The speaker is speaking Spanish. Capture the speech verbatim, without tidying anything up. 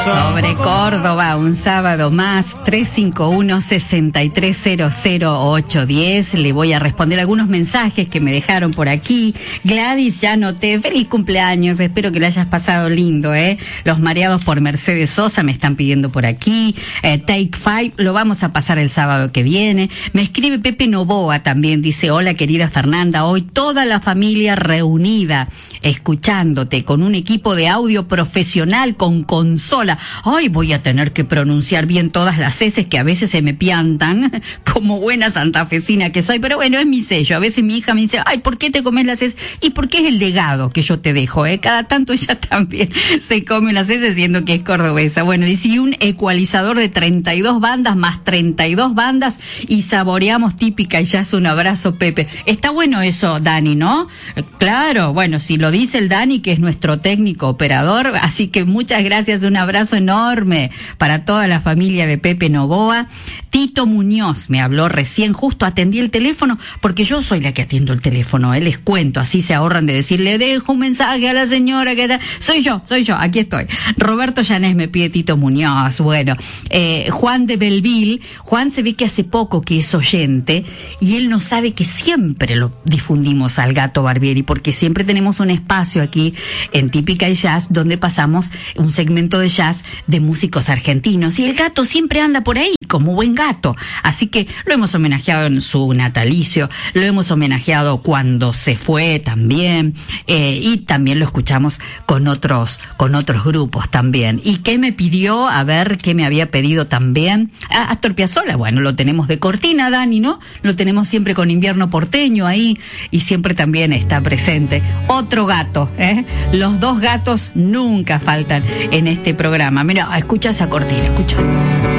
Sobre Córdoba, un sábado más, tres cinco uno, seis tres cero cero ocho uno cero. Le voy a responder algunos mensajes que me dejaron por aquí. Gladys, ya noté, feliz cumpleaños, espero que le hayas pasado lindo, ¿eh? Los mareados por Mercedes Sosa me están pidiendo por aquí. Eh, Take Five, lo vamos a pasar el sábado que viene. Me escribe Pepe Novoa también, dice, hola querida Fernanda, hoy toda la familia reunida, escuchándote, con un equipo de audio profesional, con consola. Ay, voy a tener que pronunciar bien todas las eses que a veces se me piantan, como buena santafesina que soy, pero bueno, es mi sello. A veces mi hija me dice, ay, ¿por qué te comes las eses? Y porque es el legado que yo te dejo, ¿eh? Cada tanto ella también se come las eses siendo que es cordobesa. Bueno, dice, y un ecualizador de treinta y dos bandas más treinta y dos bandas y saboreamos típica y jazz. Un abrazo, Pepe. Está bueno eso, Dani, ¿no? Claro, bueno, si lo dice el Dani, que es nuestro técnico operador, así que muchas gracias, un abrazo enorme para toda la familia de Pepe Novoa. Tito Muñoz me habló recién, justo atendí el teléfono, porque yo soy la que atiendo el teléfono, ¿eh? Les cuento, así se ahorran de decir, le dejo un mensaje a la señora, que soy yo, soy yo, aquí estoy. Roberto Llanés me pide Tito Muñoz, bueno, eh, Juan de Belville, Juan se ve que hace poco que es oyente, y él no sabe que siempre lo difundimos al Gato Barbieri, porque siempre tenemos un espacio aquí en Típica y Jazz, donde pasamos un segmento de jazz de músicos argentinos, y el Gato siempre anda por ahí, como buen gato, así que lo hemos homenajeado en su natalicio, lo hemos homenajeado cuando se fue también, eh, y también lo escuchamos con otros, con otros grupos también. ¿Y qué me pidió? A ver, ¿qué me había pedido también? Ah, Astor Piazzolla, bueno, lo tenemos de cortina, Dani, ¿no? Lo tenemos siempre con Invierno Porteño ahí, y siempre también está presente. Otro gato, ¿eh? Los dos gatos nunca faltan en este programa. Mira, escucha esa cortina, escucha.